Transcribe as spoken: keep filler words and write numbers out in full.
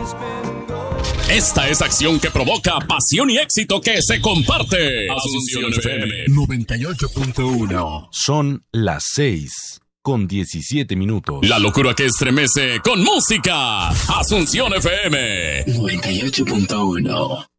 Esta es acción que provoca pasión y éxito que se comparte. Asunción F M noventa y ocho punto uno. Son las seis con diecisiete minutos. La locura que estremece con música. Asunción F M noventa y ocho punto uno.